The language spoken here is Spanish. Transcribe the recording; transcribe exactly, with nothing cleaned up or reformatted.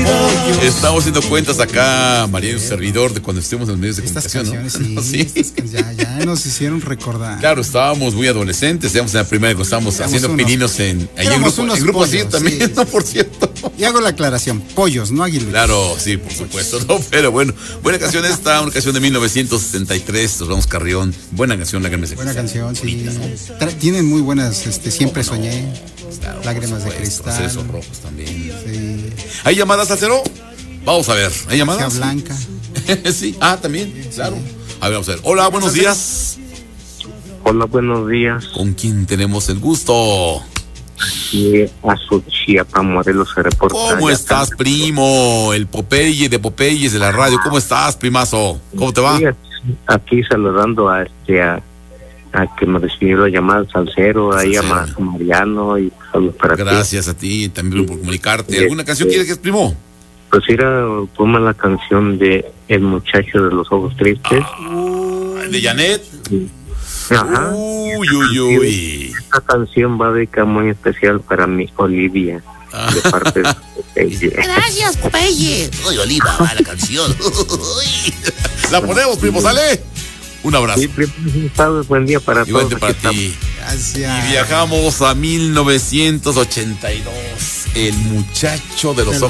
Estamos haciendo cuentas acá, María y un servidor, de cuando estuvimos en los medios de Estas comunicación, canciones, ¿no? sí, Sí. estas can- ya, ya nos hicieron recordar. Claro, estábamos muy adolescentes, estábamos en la primaria, cuando estábamos Éramos haciendo unos- pininos en, ahí en éramos grupo, unos en grupo así pollos, también, sí. ¿no? Por cierto. Y hago la aclaración, pollos, no aguiluchos. Claro, sí, por supuesto, no, pero bueno, buena canción esta, una canción de mil novecientos setenta y tres, Los Ramos Carrión, buena canción, Lágrimas de Buena Cristal. canción, sí. Bonita, ¿no? Tra- Tienen muy buenas, este, Siempre Soñé, Claro, Lágrimas de por supuesto, Cristal. Esos Rojos también. Sí. ¿Hay llamadas al cero? Vamos a ver, ¿hay Magia llamadas? Blanca. Sí, ah, también, claro. A ver, vamos a ver. Hola, buenos días. Hola, buenos días. ¿Con quién tenemos el gusto? Y a su Chiapa, Morelos se reporta. ¿Cómo ya estás, está. primo? El Popeye de Popeyes de la radio. ¿Cómo estás, primazo? ¿Cómo te va? Sí, aquí saludando a este a, a que me recibió la llamada Salcero, ahí a, Ma- a Mariano y saludos para ti. Gracias a ti también por comunicarte. Sí, ¿Alguna canción sí. quieres que es, primo? Pues era, toma la canción de El Muchacho de los Ojos Tristes. Ah, de Janet. Ajá. Uy, uy, uy. Esta canción va dedicada muy especial para mi Olivia, Ah. de parte de ella. Gracias, Popeye. Oye, Oliva, va la canción. Uy. La ponemos, primo, ¿sale? Un abrazo. Sí, primo, sabes, buen día para Igualmente todos. para Aquí ti. Gracias. Y viajamos a mil novecientos ochenta y dos. El Muchacho de los De los Ojos